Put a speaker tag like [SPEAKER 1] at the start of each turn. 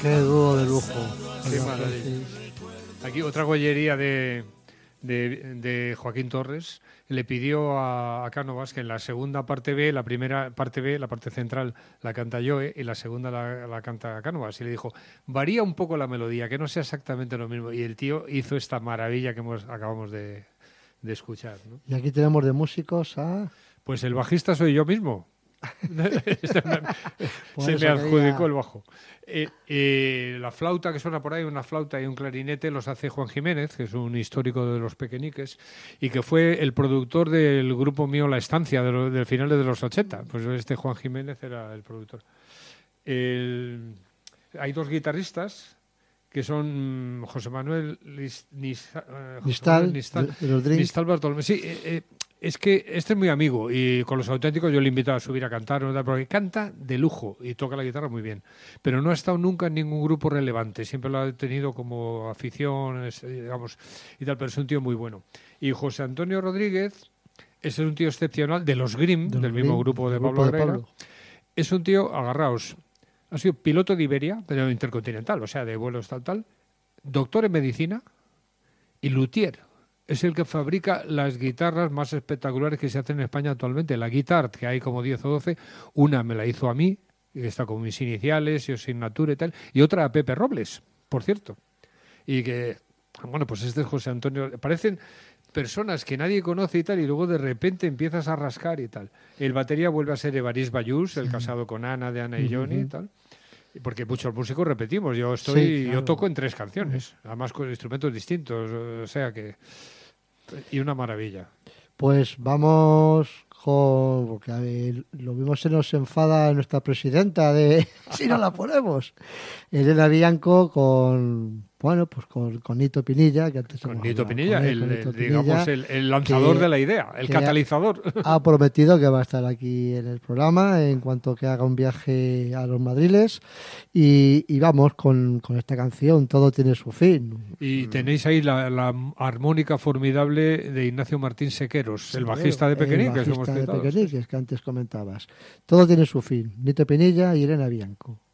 [SPEAKER 1] Qué dúo de lujo.
[SPEAKER 2] Qué maravilla. Aquí otra gollería de Joaquín Torres. Le pidió a Cánovas que en la segunda parte B, la primera parte B, la parte central, la canta Joe y la segunda la canta Cánovas. Y le dijo, varía un poco la melodía, que no sea exactamente lo mismo. Y el tío hizo esta maravilla que acabamos de escuchar, ¿no?
[SPEAKER 1] Y aquí tenemos de músicos a...
[SPEAKER 2] Pues el bajista soy yo mismo. Se me adjudicó el bajo. La flauta que suena por ahí, una flauta y un clarinete, los hace Juan Jiménez, que es un histórico de los Pequeñiques y que fue el productor del grupo mío La Estancia del finales de los 80. Pues este Juan Jiménez era el productor. Hay Guitarristas que son José Manuel Nistal Bartolomé. Sí, es que este es muy amigo y con Los Auténticos yo le he invitado a subir a cantar, ¿no? Porque canta de lujo y toca la guitarra muy bien, pero no ha estado nunca en ningún grupo relevante, siempre lo ha tenido como afición, digamos, y tal, pero es un tío muy bueno. Y José Antonio Rodríguez es un tío excepcional, de los Grimm, del mismo grupo de Pablo Agreda. Es un tío, agarraos, ha sido piloto de Iberia, pero intercontinental, o sea, de vuelos tal, doctor en medicina y luthier. Es el que fabrica las guitarras más espectaculares que se hacen en España actualmente. La Guitart, que hay como 10 o 12, una me la hizo a mí, que está con mis iniciales y asignatura y tal, y otra a Pepe Robles, por cierto. Y que, bueno, pues este es José Antonio. Parecen personas que nadie conoce y tal, y luego de repente empiezas a rascar y tal. El batería vuelve a ser Evarist Bayús, el casado con Ana, de Ana y Johnny y tal. Porque muchos músicos repetimos. Yo toco en 3 canciones, además con instrumentos distintos, o sea que... Y una maravilla.
[SPEAKER 1] Pues vamos con... Porque a ver, lo mismo se nos enfada nuestra presidenta de si no la ponemos. Elena Bianco con... Bueno, pues con Nito Pinilla, que antes
[SPEAKER 2] con Nito Pinilla, digamos el lanzador de la idea, el catalizador.
[SPEAKER 1] Ha prometido que va a estar aquí en el programa en cuanto que haga un viaje a los Madriles y vamos con esta canción, Todo tiene su fin.
[SPEAKER 2] Y tenéis ahí la armónica formidable de Ignacio Martín Sequeros, el bajista de Pequeñiques,
[SPEAKER 1] que antes comentabas. Todo tiene su fin, Nito Pinilla y Elena Bianco.